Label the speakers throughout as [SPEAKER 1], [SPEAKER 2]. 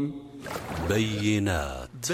[SPEAKER 1] بينات.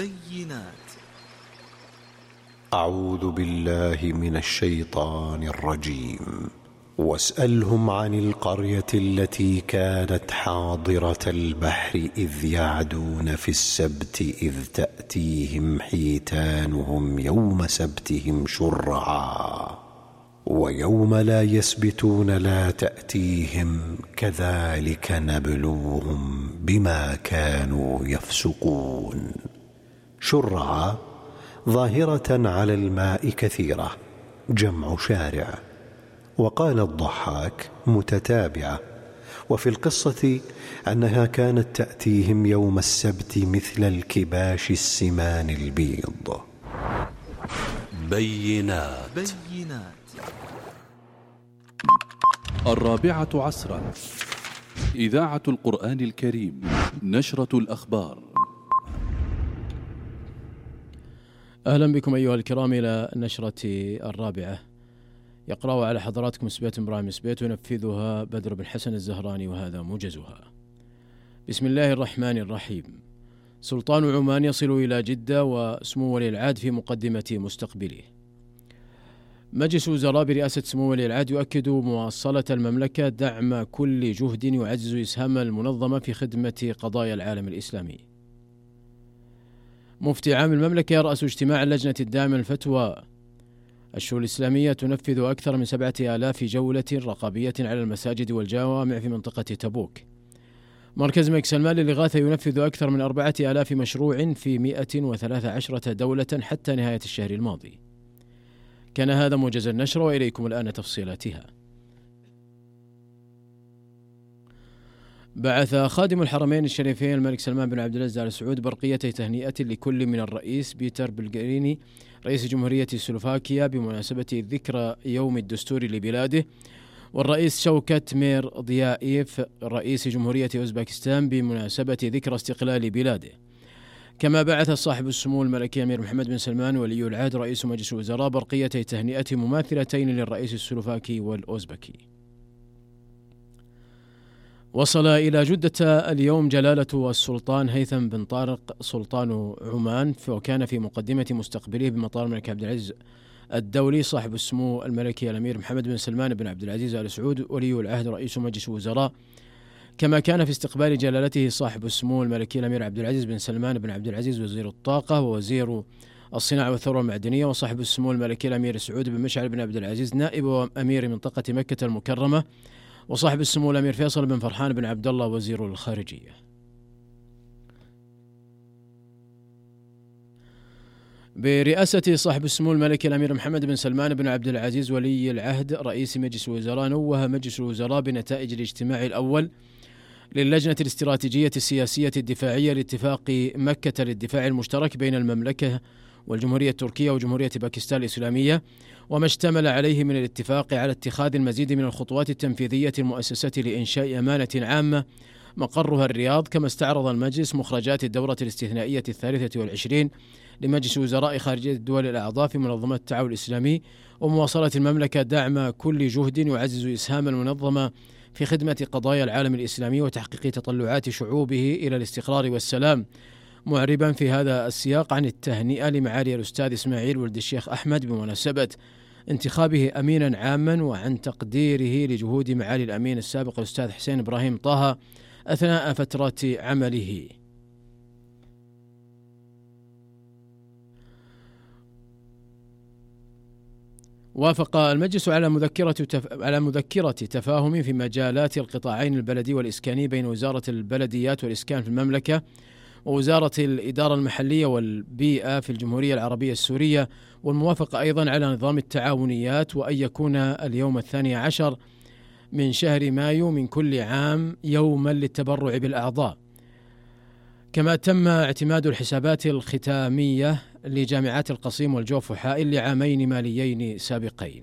[SPEAKER 2] أعوذ بالله من الشيطان الرجيم. واسألهم عن القرية التي كانت حاضرة البحر إذ يعدون في السبت إذ تأتيهم حيتانهم يوم سبتهم شرعا ويوم لا يسبتون لا تأتيهم كذلك نبلوهم بما كانوا يفسقون. شرعا ظاهرة على الماء كثيرة، جمع شارع. وقال الضحاك متتابعة. وفي القصة أنها كانت تأتيهم يوم السبت مثل الكباش السمان البيض.
[SPEAKER 1] بينات.
[SPEAKER 3] 4 إذاعة القرآن الكريم، نشرة الأخبار.
[SPEAKER 4] أهلا بكم أيها الكرام إلى النشرة 4. يقرأ على حضراتكم سبيت إبراهيم سبيت، ينفذها بدر بن حسن الزهراني، وهذا موجزها. بسم الله الرحمن الرحيم. سلطان عمان يصل إلى جدة وسمو ولي العهد في مقدمة مستقبله. مجلس الوزراء برئاسة سمو ولي العهد يؤكد مواصلة المملكة دعم كل جهد يعزز إسهام المنظمة في خدمة قضايا العالم الإسلامي. مفتي عام المملكة يرأس اجتماع اللجنة الدائمة للفتوى. الشؤون الإسلامية تنفذ أكثر من 7000 جولة رقابية على المساجد والجوامع في منطقة تبوك. مركز ملك سلمان للإغاثة ينفذ أكثر من 4000 مشروع في 113 دولة حتى نهاية الشهر الماضي. كان هذا موجز النشر، وإليكم الآن تفصيلاتها. بعث خادم الحرمين الشريفين الملك سلمان بن عبد العزيز آل سعود برقية تهنئة لكل من الرئيس بيتر بلغريني رئيس جمهورية سلوفاكيا بمناسبة ذكرى يوم الدستور لبلاده، والرئيس شوكت ميرديايف رئيس جمهورية أوزبكستان بمناسبة ذكرى استقلال بلاده. كما بعث صاحب السمو الملكي أمير محمد بن سلمان ولي العهد رئيس مجلس الوزراء برقية تهنئة مماثلتين للرئيس السلوفاكي والأوزبكي. وصل إلى جدة اليوم جلالة السلطان هيثم بن طارق سلطان عمان، وكان في مقدمة مستقبله بمطار الملك عبد العزيز الدولي صاحب السمو الملكي الأمير محمد بن سلمان بن عبد العزيز آل سعود ولي العهد رئيس مجلس الوزراء. كما كان في استقبال جلالته صاحب السمو الملكي الأمير عبد العزيز بن سلمان بن عبد العزيز وزير الطاقة ووزير الصناعة والثروة المعدنية، وصاحب السمو الملكي الأمير سعود بن مشعل بن عبد العزيز نائب أمير منطقة مكة المكرمة، وصاحب السمو الأمير فيصل بن فرحان بن عبد الله وزير الخارجية. برئاسة صاحب السمو الملكي الأمير محمد بن سلمان بن عبد العزيز ولي العهد رئيس مجلس الوزراء، نوه مجلس الوزراء بنتائج الاجتماع الأول للجنة الاستراتيجية السياسية الدفاعية لاتفاق مكة للدفاع المشترك بين المملكة والجمهورية التركية وجمهورية باكستان الإسلامية، وما اشتمل عليه من الاتفاق على اتخاذ المزيد من الخطوات التنفيذية المؤسسة لإنشاء أمانة عامة مقرها الرياض. كما استعرض المجلس مخرجات الدورة الاستثنائية 23 لمجلس وزراء خارجية الدول الأعضاء في منظمة التعاون الإسلامي، ومواصلة المملكة دعم كل جهد يعزز إسهام المنظمة في خدمة قضايا العالم الإسلامي وتحقيق تطلعات شعوبه إلى الاستقرار والسلام، معربا في هذا السياق عن التهنئة لمعالي الأستاذ إسماعيل ولد الشيخ أحمد بمناسبة انتخابه أمينا عاما، وعن تقديره لجهود معالي الأمين السابق الأستاذ حسين إبراهيم طه أثناء فترة عمله. وافق المجلس على مذكرة تفاهم في مجالات القطاعين البلدي والإسكاني بين وزارة البلديات والإسكان في المملكة ووزارة الإدارة المحلية والبيئة في الجمهورية العربية السورية، والموافقة أيضا على نظام التعاونيات، وأن يكون اليوم 12 من شهر مايو من كل عام يوما للتبرع بالأعضاء. كما تم اعتماد الحسابات الختامية لجامعات القصيم والجوف وحائل لعامين ماليين سابقين.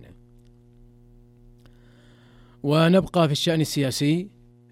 [SPEAKER 4] ونبقى في الشأن السياسي،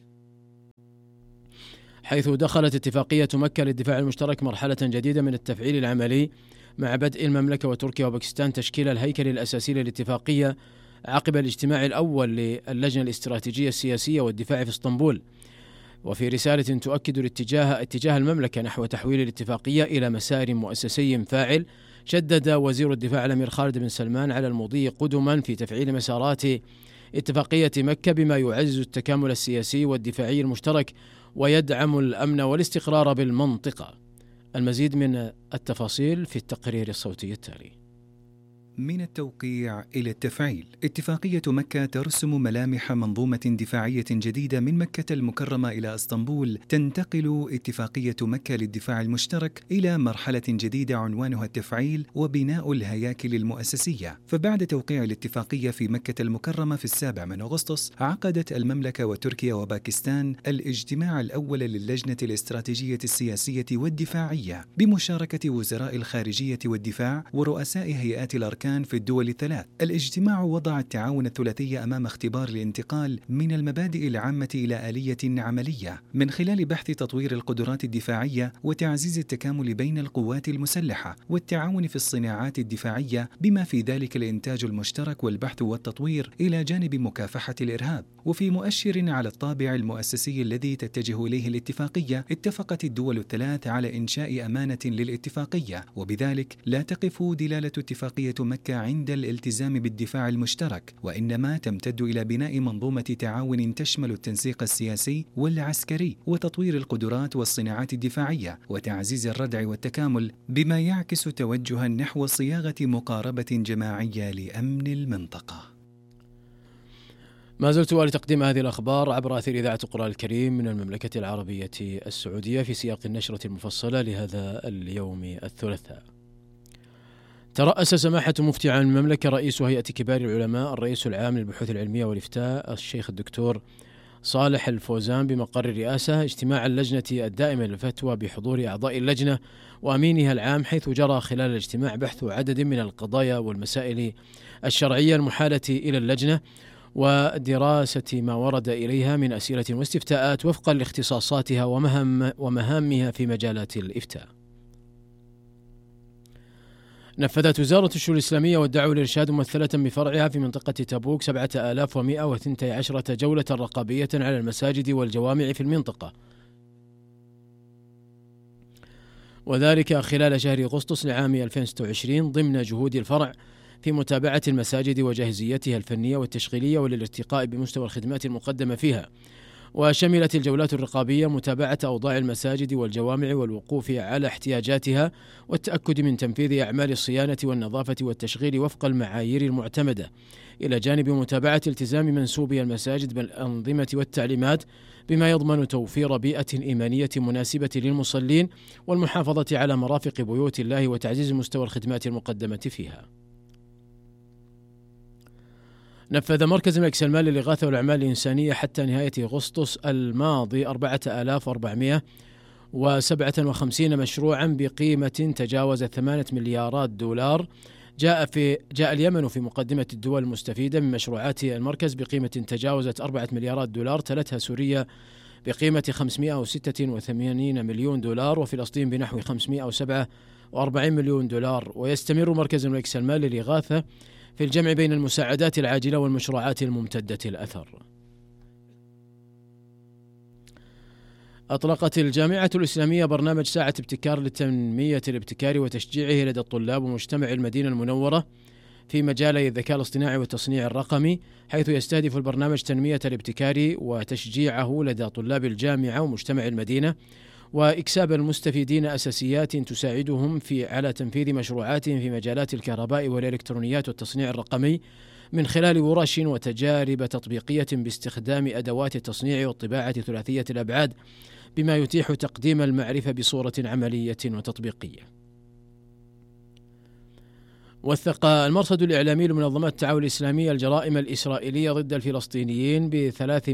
[SPEAKER 4] حيث دخلت اتفاقية مكة للدفاع المشترك مرحلة جديدة من التفعيل العملي مع بدء المملكة وتركيا وباكستان تشكيل الهيكل الأساسي للاتفاقية عقب الاجتماع الأول للجنة الاستراتيجية السياسية والدفاع في اسطنبول. وفي رسالة تؤكد اتجاه المملكة نحو تحويل الاتفاقية إلى مسار مؤسسي فاعل، شدد وزير الدفاع الأمير خالد بن سلمان على المضي قدما في تفعيل مسارات اتفاقية مكة بما يعزز التكامل السياسي والدفاعي المشترك ويدعم الأمن والاستقرار بالمنطقة. المزيد من التفاصيل في التقرير الصوتي التالي.
[SPEAKER 5] من التوقيع إلى التفعيل. اتفاقية مكة ترسم ملامح منظومة دفاعية جديدة من مكة المكرمة إلى اسطنبول. تنتقل اتفاقية مكة للدفاع المشترك إلى مرحلة جديدة عنوانها التفعيل وبناء الهياكل المؤسسية. فبعد توقيع الاتفاقية في مكة المكرمة في 7 أغسطس، عقدت المملكة وتركيا وباكستان الاجتماع الأول للجنة الاستراتيجية السياسية والدفاعية بمشاركة وزراء الخارجية والدفاع ورؤساء هيئات الأركان في الدول الثلاث. الاجتماع وضع التعاون الثلاثي أمام اختبار الانتقال من المبادئ العامة إلى آلية عملية من خلال بحث تطوير القدرات الدفاعية وتعزيز التكامل بين القوات المسلحة والتعاون في الصناعات الدفاعية بما في ذلك الإنتاج المشترك والبحث والتطوير إلى جانب مكافحة الإرهاب. وفي مؤشر على الطابع المؤسسي الذي تتجه إليه الاتفاقية، اتفقت الدول الثلاث على إنشاء أمانة للاتفاقية، وبذلك لا تقف دلالة اتفاقية مكة عند الالتزام بالدفاع المشترك، وإنما تمتد إلى بناء منظومة تعاون تشمل التنسيق السياسي والعسكري وتطوير القدرات والصناعات الدفاعية وتعزيز الردع والتكامل، بما يعكس توجها نحو صياغة مقاربة جماعية لأمن المنطقة.
[SPEAKER 4] ما زلت لتقديم هذه الأخبار عبر أثير إذاعة القرآن الكريم من المملكة العربية السعودية في سياق النشرة المفصلة لهذا اليوم الثلاثاء. ترأس سماحة مفتي عام المملكة رئيس هيئة كبار العلماء الرئيس العام للبحوث العلمية والإفتاء الشيخ الدكتور صالح الفوزان بمقر الرئاسة اجتماع اللجنة الدائمة للفتوى بحضور أعضاء اللجنة وأمينها العام، حيث جرى خلال الاجتماع بحث عدد من القضايا والمسائل الشرعية المحالة إلى اللجنة ودراسة ما ورد إليها من أسئلة واستفتاءات وفقا لاختصاصاتها ومهامها في مجالات الإفتاء. نفذت وزارة الشؤون الإسلامية والدعوة والإرشاد ممثلة بفرعها في منطقة تبوك 7112 جولة رقابية على المساجد والجوامع في المنطقة، وذلك خلال شهر أغسطس لعام 2026 ضمن جهود الفرع في متابعة المساجد وجاهزيتها الفنية والتشغيلية وللارتقاء بمستوى الخدمات المقدمة فيها. وشملت الجولات الرقابية متابعة أوضاع المساجد والجوامع والوقوف على احتياجاتها والتأكد من تنفيذ أعمال الصيانة والنظافة والتشغيل وفق المعايير المعتمدة، إلى جانب متابعة التزام منسوبي المساجد بالأنظمة والتعليمات بما يضمن توفير بيئة إيمانية مناسبة للمصلين والمحافظة على مرافق بيوت الله وتعزيز مستوى الخدمات المقدمة فيها. نفذ مركز الملك سلمان للإغاثة والأعمال الإنسانية حتى نهاية أغسطس الماضي 4457 مشروعا بقيمة تجاوز 8 مليارات دولار. جاء اليمن في مقدمة الدول المستفيدة من مشروعات المركز بقيمة تجاوزت 4 مليارات دولار، تلتها سوريا بقيمة 586 مليون دولار، وفلسطين بنحو 547 مليون دولار. ويستمر مركز الملك سلمان للإغاثة في الجمع بين المساعدات العاجلة والمشروعات الممتدة الأثر. أطلقت الجامعة الإسلامية برنامج ساعة ابتكار لتنمية الابتكار وتشجيعه لدى الطلاب ومجتمع المدينة المنورة في مجالي الذكاء الاصطناعي والتصنيع الرقمي، حيث يستهدف البرنامج تنمية الابتكار وتشجيعه لدى طلاب الجامعة ومجتمع المدينة، وإكساب المستفيدين أساسيات تساعدهم على تنفيذ مشروعاتهم في مجالات الكهرباء والإلكترونيات والتصنيع الرقمي من خلال ورش وتجارب تطبيقية باستخدام أدوات التصنيع والطباعة ثلاثية الأبعاد، بما يتيح تقديم المعرفة بصورة عملية وتطبيقية. وثق المرصد الإعلامي لمنظمات التعاون الإسلامية الجرائم الإسرائيلية ضد الفلسطينيين ب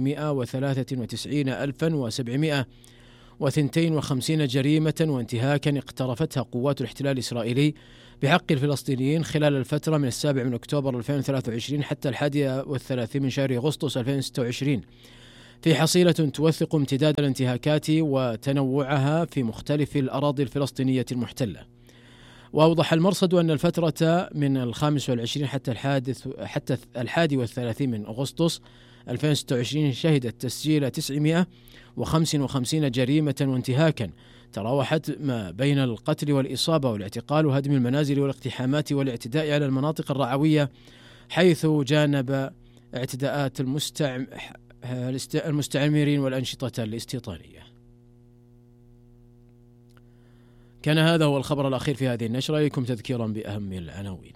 [SPEAKER 4] 393,752 جريمة وانتهاكا اقترفتها قوات الاحتلال الإسرائيلي بحق الفلسطينيين خلال الفترة من 7 أكتوبر 2023 حتى 31 من شهر أغسطس 2026، في حصيلة توثق امتداد الانتهاكات وتنوعها في مختلف الأراضي الفلسطينية المحتلة. وأوضح المرصد أن الفترة من 25 حتى 31 من أغسطس 2026 شهدت تسجيل 955 جريمة وانتهاكا تراوحت ما بين القتل والإصابة والاعتقال وهدم المنازل والاقتحامات والاعتداء على المناطق الرعوية، حيث جانب اعتداءات المستعمرين والأنشطة الاستيطانية. كان هذا هو الخبر الأخير في هذه النشرة. إليكم تذكيرا بأهم العناوين.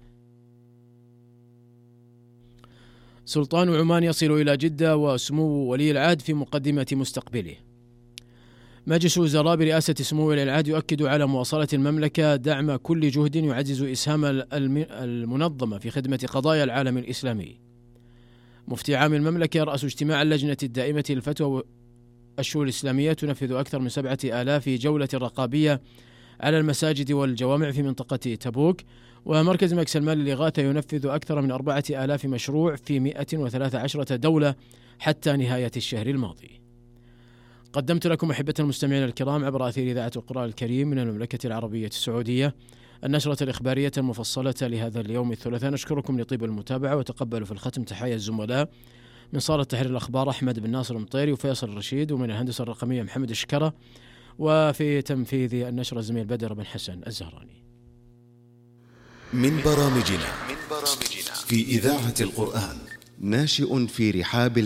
[SPEAKER 4] سلطان عمان يصل إلى جدة وسمو ولي العهد في مقدمة مستقبله. مجلس الوزراء برئاسة سمو ولي العهد يؤكد على مواصلة المملكة دعم كل جهد يعزز إسهام المنظمة في خدمة قضايا العالم الإسلامي. مفتي عام المملكة يرأس اجتماع اللجنة الدائمة للفتوى والشؤون الإسلامية تنفذ أكثر من 7,000 جولة رقابية على المساجد والجوامع في منطقة تبوك. ومركز مكس المال للإغاثة ينفذ أكثر من 4,000 مشروع في 113 دولة حتى نهاية الشهر الماضي. قدمت لكم أحبة المستمعين الكرام عبر أثير إذاعة القرآن الكريم من المملكة العربية السعودية النشرة الإخبارية المفصلة لهذا اليوم الثلاثاء. نشكركم لطيب المتابعة، وتقبلوا في الختم تحايا الزملاء من صالة تحرير الأخبار أحمد بن ناصر المطيري وفيصل الرشيد، ومن الهندسة الرقمية محمد الشكرة، وفي تنفيذ النشرة الزميل بدر بن حسن الزهراني.
[SPEAKER 1] من برامجنا في إذاعة القرآن.
[SPEAKER 6] ناشئ في رحاب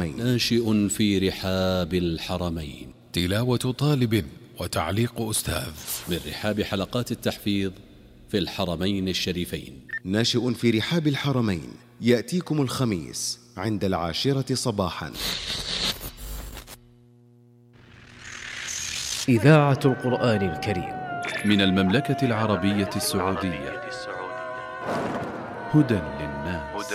[SPEAKER 6] الحرمين.
[SPEAKER 7] تلاوة طالب وتعليق أستاذ
[SPEAKER 3] من رحاب حلقات التحفيظ في الحرمين الشريفين.
[SPEAKER 6] ناشئ في رحاب الحرمين يأتيكم الخميس عند 10 صباحا.
[SPEAKER 4] إذاعة القرآن الكريم
[SPEAKER 3] من المملكة العربية السعودية. هدى